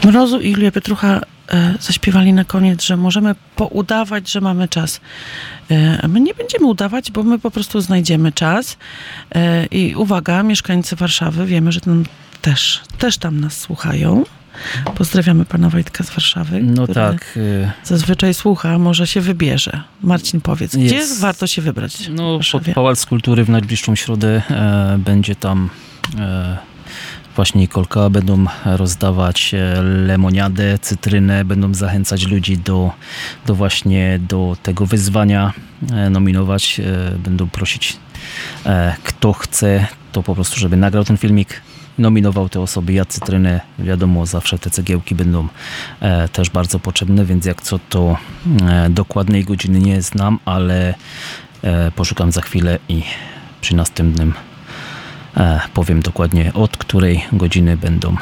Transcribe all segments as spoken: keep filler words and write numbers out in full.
Mrozu i Julia Pietrucha e, zaśpiewali na koniec, że możemy poudawać, że mamy czas. E, a my nie będziemy udawać, bo my po prostu znajdziemy czas. E, I uwaga, mieszkańcy Warszawy, wiemy, że tam też, też tam nas słuchają. Pozdrawiamy pana Wojtka z Warszawy, no który tak. zazwyczaj słucha, może się wybierze. Marcin, powiedz, gdzie Jest. warto się wybrać? No, pod Pałac Kultury w najbliższą środę e, będzie tam e, właśnie Nikolka. Będą rozdawać e, lemoniadę, cytrynę, będą zachęcać ludzi do, do właśnie do tego wyzwania, e, nominować. E, będą prosić, e, kto chce, to po prostu, żeby nagrał ten filmik, nominował te osoby. Ja cytrynę, wiadomo, zawsze te cegiełki będą e, też bardzo potrzebne, więc jak co, to e, dokładnej godziny nie znam, ale e, poszukam za chwilę i przy następnym e, powiem dokładnie, od której godziny będą.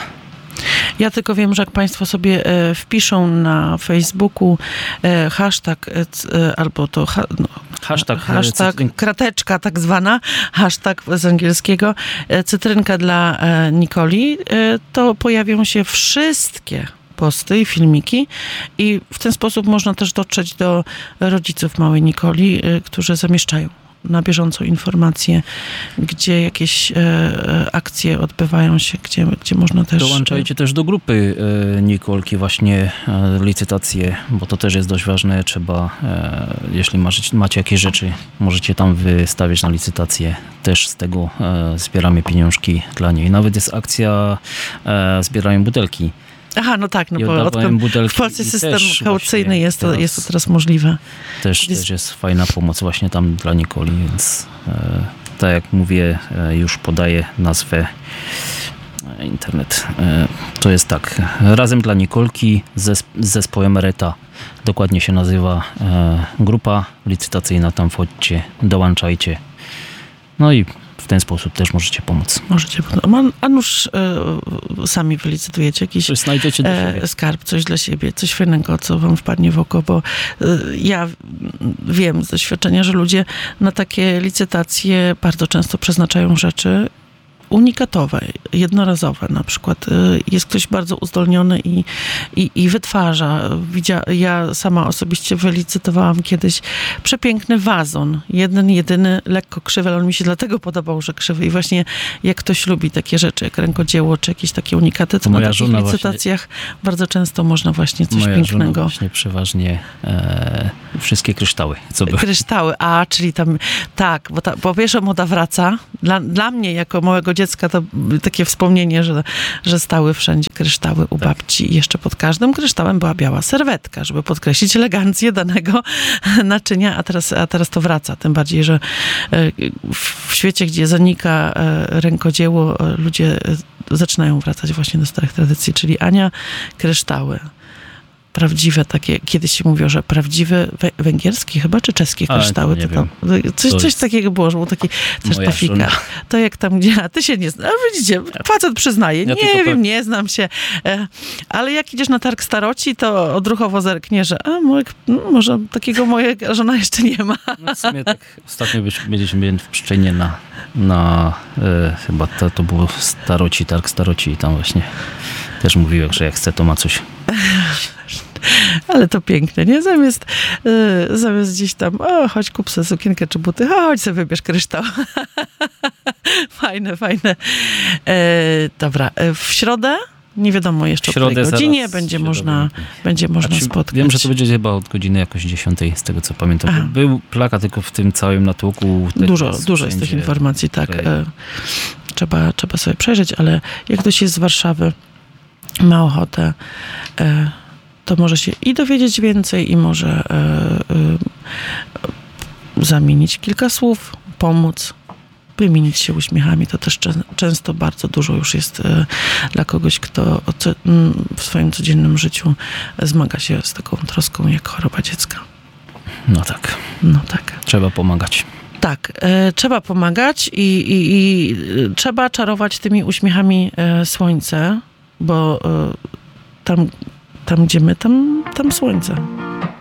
Ja tylko wiem, że jak państwo sobie e, wpiszą na Facebooku e, hashtag e, e, albo to ha, no, hashtag, hashtag cytryn... krateczka tak zwana, hashtag z angielskiego, e, cytrynka dla e, Nikoli, e, to pojawią się wszystkie posty i filmiki i w ten sposób można też dotrzeć do rodziców małej Nikoli, e, którzy zamieszczają na bieżąco informacje, gdzie jakieś e, akcje odbywają się, gdzie, gdzie można też... Dołączajcie też do grupy e, Nikolki właśnie e, licytacje, bo to też jest dość ważne. Trzeba, e, jeśli macie, macie jakieś rzeczy, możecie tam wystawiać na licytację. Też z tego e, zbieramy pieniążki dla niej. Nawet jest akcja, e, zbierają butelki. Aha, no tak, no I bo odkąd w Polsce system kaucyjny jest to, jest to teraz możliwe. Też jest... też jest fajna pomoc właśnie tam dla Nikoli, więc e, tak jak mówię, e, już podaję nazwę e, internet. E, to jest tak, Razem dla Nikolki z zespołem Reta. Dokładnie się nazywa e, grupa licytacyjna, tam wchodźcie, dołączajcie. No i w ten sposób też możecie pomóc. Możecie. A nuż e, sami wylicytujecie jakiś coś znajdziecie do siebie. E, skarb, coś dla siebie, coś fajnego, co wam wpadnie w oko, bo e, ja wiem z doświadczenia, że ludzie na takie licytacje bardzo często przeznaczają rzeczy unikatowe, jednorazowe. Na przykład jest ktoś bardzo uzdolniony i, i, i wytwarza. Widzia, ja sama osobiście wylicytowałam kiedyś przepiękny wazon. Jeden, jedyny, lekko krzywy, ale on mi się dlatego podobał, że krzywy. I właśnie jak ktoś lubi takie rzeczy, jak rękodzieło, czy jakieś takie unikaty, to moja na takich licytacjach właśnie, bardzo często można właśnie coś moja pięknego. Żona właśnie przeważnie e, wszystkie kryształy, co były. Kryształy, a, czyli tam, tak, bo ta, po pierwsze moda wraca. Dla, dla mnie, jako małego dziecka, to takie wspomnienie, że, że stały wszędzie kryształy u babci. I jeszcze pod każdym kryształem była biała serwetka, żeby podkreślić elegancję danego naczynia, a teraz, a teraz to wraca. Tym bardziej, że w świecie, gdzie zanika rękodzieło, ludzie zaczynają wracać właśnie do starych tradycji, czyli Ania, kryształy. Prawdziwe takie, kiedyś się mówiło, że prawdziwe węgierskie chyba, czy czeskie kryształy. To, to tam, coś, coś takiego było, że był taki certyfikat. To jak tam, gdzie, a ty się nie znasz, widzicie, facet przyznaje, ja nie wiem, nie znam się, ale jak idziesz na targ staroci, to odruchowo zerknie, że a, może takiego moja żona jeszcze nie ma. No w sumie tak ostatnio byliśmy w Pszczynie na, na e, chyba to, to było staroci, targ staroci i tam właśnie też mówiłem, że jak chce, to ma coś. Ale to piękne, nie? Zamiast, yy, zamiast gdzieś tam, o, chodź kup sobie sukienkę czy buty, chodź sobie wybierz kryształ. Fajne, fajne. E, dobra, w środę, nie wiadomo jeszcze o której godzinie, będzie można, będzie można znaczy, spotkać. Wiem, że to będzie chyba od godziny jakoś dziesiątej, z tego co pamiętam. Aha. Był plakat tylko w tym całym natłoku. Dużo, dużo jest tych informacji, tak. E, trzeba, trzeba sobie przejrzeć, ale jak ktoś jest z Warszawy, ma ochotę, e, to może się i dowiedzieć więcej, i może e, e, zamienić kilka słów, pomóc, wymienić się uśmiechami. To też cze- często bardzo dużo już jest e, dla kogoś, kto co, m, w swoim codziennym życiu zmaga się z taką troską jak choroba dziecka. No tak. No tak. Trzeba pomagać. Tak, e, trzeba pomagać i, i, i trzeba czarować tymi uśmiechami e, słońce, bo e, tam, tam gdzie my, tam, tam słońce.